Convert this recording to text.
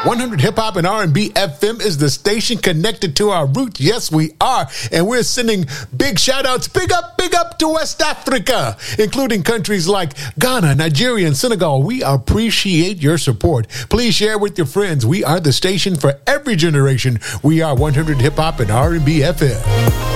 100 Hip Hop and R&B FM is the station connected to our roots. Yes, we are. And we're sending big shout outs, big up to West Africa, including countries like Ghana, Nigeria, and Senegal. We appreciate your support. Please share with your friends. We are the station for every generation. We are 100 Hip Hop and R&B FM.